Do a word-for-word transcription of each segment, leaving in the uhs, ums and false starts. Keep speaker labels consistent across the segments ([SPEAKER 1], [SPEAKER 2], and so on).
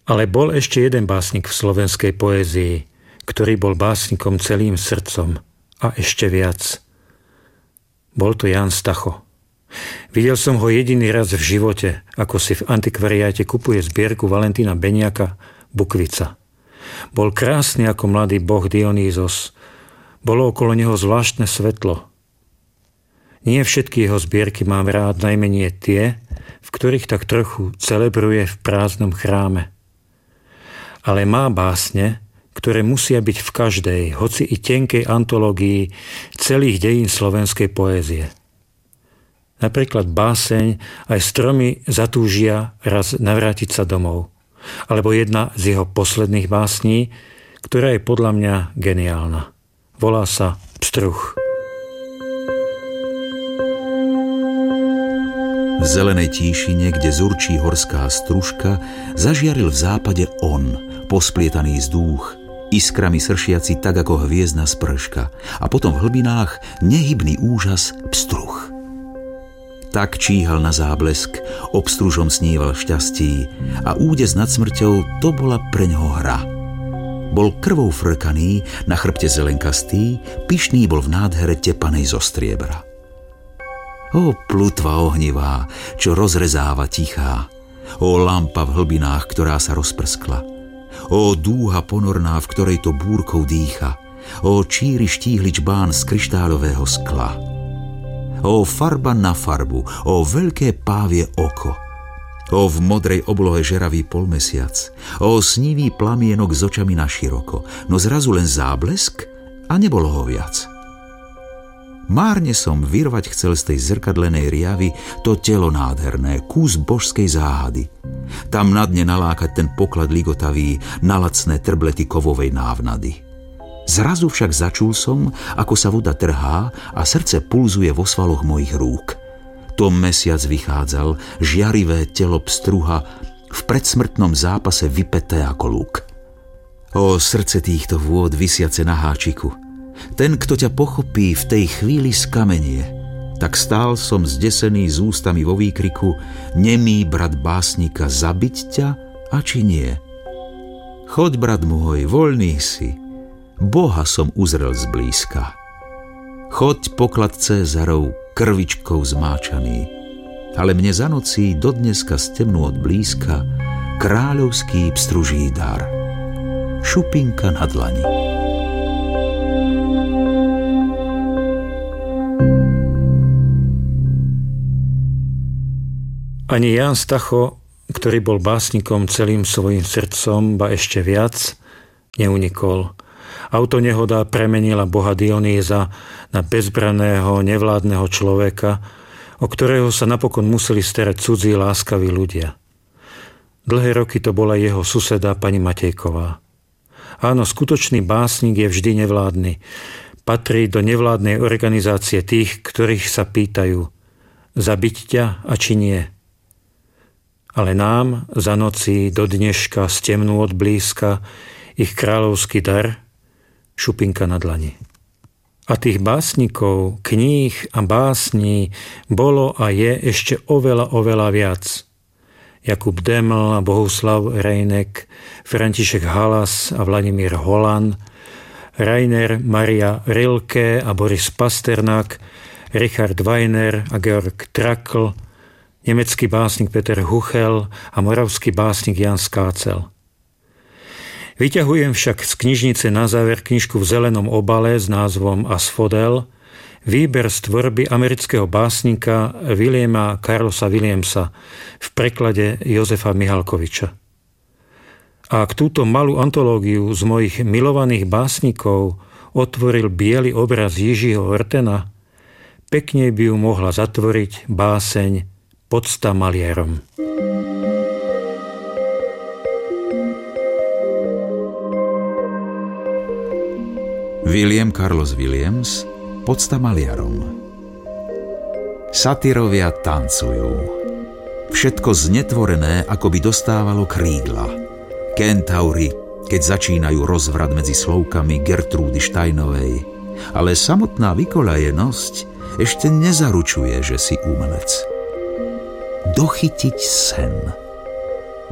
[SPEAKER 1] Ale bol ešte jeden básnik v slovenskej poézii, ktorý bol básnikom celým srdcom a ešte viac. Bol to Ján Stacho. Videl som ho jediný raz v živote, ako si v antikvariáte kupuje zbierku Valentína Beniaka Bukvica. Bol krásny ako mladý boh Dionýzos. Bolo okolo neho zvláštne svetlo. Nie všetky jeho zbierky mám rád, najmenej tie, v ktorých tak trochu celebruje v prázdnom chráme. Ale má básne, ktoré musia byť v každej, hoci i tenkej antológii celých dejín slovenskej poézie. Napríklad báseň Aj stromy zatúžia raz navrátiť sa domov. Alebo jedna z jeho posledných básní, ktorá je podľa mňa geniálna. Volá sa Pstruh.
[SPEAKER 2] V zelenej tíšine, kde zurčí horská stružka, zažiaril v západe on, posplietaný zdúch, iskrami sršiaci tak ako hviezdna sprška, a potom v hlbinách nehybný úžas pstruh. Tak číhal na záblesk, obstružom sníval šťastí a údes nad smrťou to bola preňho hra. Bol krvou frkaný, na chrbte zelenkastý, pyšný bol v nádhere tepanej zo striebra. Ó plutva ohnivá, čo rozrezáva tichá, ó lampa v hlbinách, ktorá sa rozprskla, ó dúha ponorná, v ktorej to búrkou dýcha, ó číri štíhlič bán z kryštáľového skla, ó farba na farbu, ó veľké pávie oko, ó v modrej oblohe žeravý polmesiac, ó snivý plamienok s očami naširoko, no zrazu len záblesk a nebolo ho viac. Márne som vyrvať chcel z tej zrkadlenej riavy to telo nádherné, kus božskej záhady. Tam na dne nalákať ten poklad ligotavý na lacné trblety kovovej návnady. Zrazu však začul som, ako sa voda trhá a srdce pulzuje vo svaloch mojich rúk. To mesiac vychádzal, žiarivé telo pstruha, v predsmrtnom zápase vypeté ako luk. Ó srdce týchto vôd visiace na háčiku, ten, kto ťa pochopí, v tej chvíli skamenie. Tak stál som zdesený s ústami vo výkriku: nemý brat básnika, zabiť ťa, a či nie? Choď, brat môj, voľný si, Boha som uzrel zblízka. Choď, poklad Cézarov, krvičkou zmáčaný, ale mne za nocí dodneska stemnú od blízka kráľovský pstruží dar. Šupinka na dlani.
[SPEAKER 1] Ani Ján Stacho, ktorý bol básnikom celým svojim srdcom, ba ešte viac, neunikol. Autonehoda premenila boha Dionýza na bezbraného, nevládneho človeka, o ktorého sa napokon museli starať cudzí láskaví ľudia. Dlhé roky to bola jeho suseda pani Matejková. Áno, skutočný básnik je vždy nevládny. Patrí do nevládnej organizácie tých, ktorých sa pýtajú: zabiť ťa, a či nie? Ale nám za noci do dneška stemnú od blízka ich kráľovský dar, šupinka na dlani. A tých básnikov, kníh a básní bolo a je ešte oveľa, oveľa viac. Jakub Deml a Bohuslav Rejnek, František Halas a Vladimír Holan, Rainer Maria Rilke a Boris Pasternák, Richard Weiner a Georg Trakl, nemecký básnik Peter Huchel a moravský básnik Jan Skácel. Vyťahujem však z knižnice na záver knižku v zelenom obale s názvom Asphodel, výber z tvorby amerického básnika Williama Carlosa Williamsa v preklade Jozefa Mihalkoviča. A ak túto malú antológiu z mojich milovaných básnikov otvoril biely obraz Jiřího Ortena, pekne by ju mohla zatvoriť báseň Podsta maliarom.
[SPEAKER 2] William Carlos Williams, Podsta maliarom. Satyrovia tancujú. Všetko znetvorené, ako by dostávalo krídla. Kentauri, keď začínajú rozvrat medzi slovkami Gertrúdy Steinovej. Ale samotná vykolajenosť ešte nezaručuje, že si umelec. Dochytiť sen.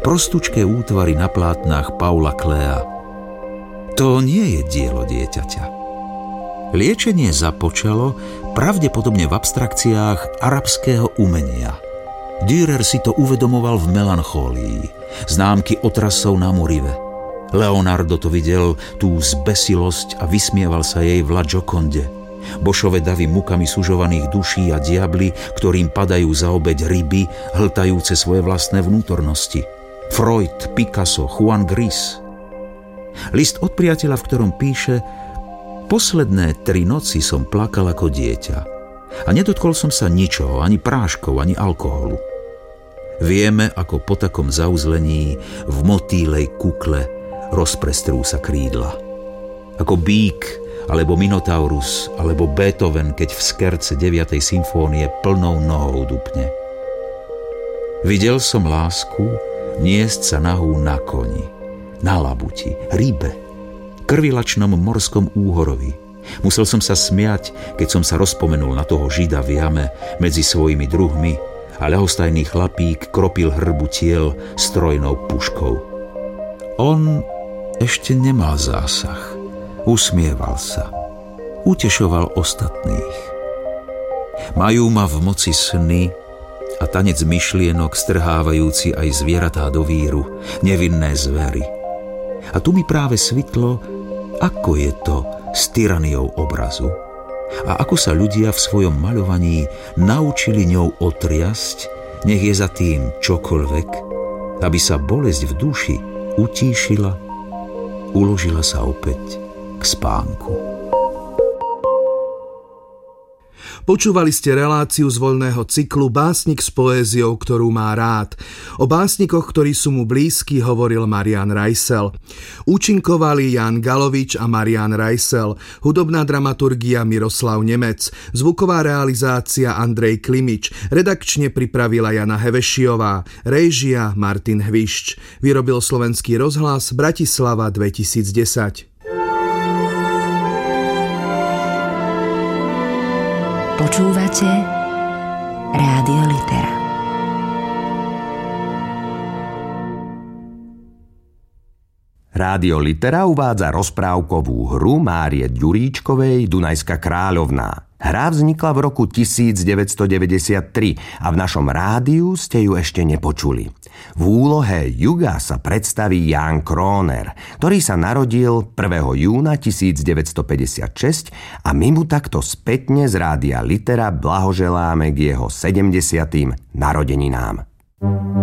[SPEAKER 2] Prostučké útvary na plátnách Paula Klea. To nie je dielo dieťaťa. Liečenie započalo pravdepodobne v abstrakciách arabského umenia. Dürer si to uvedomoval v melanchólii, známky otrasov na Murive. Leonardo to videl, tú zbesilosť, a vysmieval sa jej v La Gioconde. Bošove davy mukami sužovaných duší a diabli, ktorým padajú za obeť ryby, hltajúce svoje vlastné vnútornosti. Freud, Picasso, Juan Gris. List od priateľa, v ktorom píše: posledné tri noci som plakal ako dieťa a nedotkol som sa ničoho, ani práškov, ani alkoholu. Vieme, ako po takom zauzlení v motýlej kukle rozprestrú sa krídla. Ako bík, alebo Minotaurus, alebo Beethoven, keď v skerce deviatej symfónie plnou nohou dupne. Videl som lásku niesť sa nahú na koni, na labuti, rybe, krvilačnom morskom úhorovi. Musel som sa smiať, keď som sa rozpomenul na toho Žida v jame medzi svojimi druhmi a ľahostajný chlapík kropil hrbu tiel strojnou puškou. On ešte nemal zásah. Usmieval sa. Utešoval ostatných. Majú ma v moci sny a tanec myšlienok strhávajúci aj zvieratá do víru, nevinné zvery. A tu mi práve svitlo, ako je to s tyraniou obrazu a ako sa ľudia v svojom maľovaní naučili ňou otriasť, nech je za tým čokoľvek, aby sa bolesť v duši utíšila, uložila sa opäť k spánku.
[SPEAKER 3] Počúvali ste reláciu z voľného cyklu Básnik s poéziou, ktorú má rád. O básnikoch, ktorí sú mu blízki, hovoril Marián Rajsel. Účinkovali Jan Galovič a Marián Rajsel, hudobná dramaturgia Miroslav Nemec, zvuková realizácia Andrej Klimič, redakčne pripravila Jana Hevešiová, réžia Martin Hvišť. Vyrobil Slovenský rozhlas Bratislava dvetisícdesať.
[SPEAKER 4] Počúvate Rádio Litera.
[SPEAKER 5] Rádio Litera uvádza rozprávkovú hru Márie Ďuríčkovej Dunajská kráľovná. Hra vznikla v roku devätnásťstodeväťdesiattri a v našom rádiu ste ju ešte nepočuli. V úlohe Juga sa predstaví Jan Króner, ktorý sa narodil prvého júna tisícdeväťstopäťdesiatšesť a my mu takto spätne z Rádia Litera blahoželáme k jeho sedemdesiatym narodeninám.